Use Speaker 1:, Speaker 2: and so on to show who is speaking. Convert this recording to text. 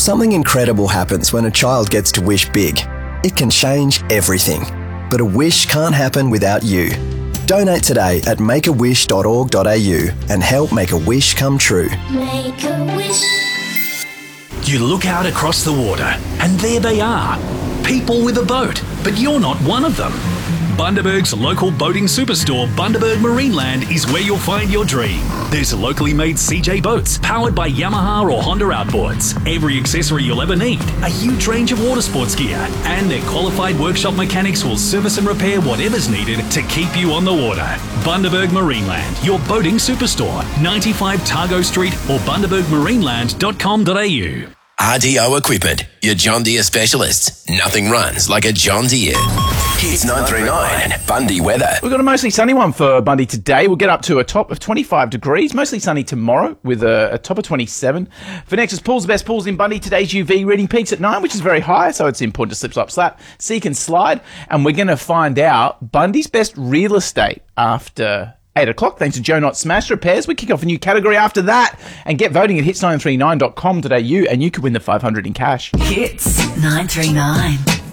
Speaker 1: Something incredible happens when a child gets to wish big. It can change everything. But a wish can't happen without you. Donate today at makeawish.org.au and help make a wish come true.
Speaker 2: Make a wish.
Speaker 3: You look out across the water, and there they are. People with a boat, but you're not one of them. Bundaberg's local boating superstore, Bundaberg Marineland, is where you'll find your dream. There's locally made CJ boats powered by Yamaha or Honda outboards, every accessory you'll ever need, a huge range of water sports gear, and their qualified workshop mechanics will service and repair whatever's needed to keep you on the water. Bundaberg Marineland, your boating superstore, 95 Targo Street or bundabergmarineland.com.au.
Speaker 4: RDO Equipment, your John Deere specialists. Nothing runs like a John Deere. Hits 939, Bundy weather.
Speaker 5: We've got a mostly sunny one for Bundy today. We'll get up to a top of 25 degrees. Mostly sunny tomorrow with a top of 27. For next Pools, the best pools in Bundy. Today's UV reading peaks at 9, which is very high, so it's important to slip, slop, slap, seek and slide. And we're going to find out Bundy's best real estate after 8 o'clock, thanks to Joe Not Smash Repairs. We kick off a new category after that and get voting at hits939.com.au and you could win the $500 in cash.
Speaker 6: Hits 939.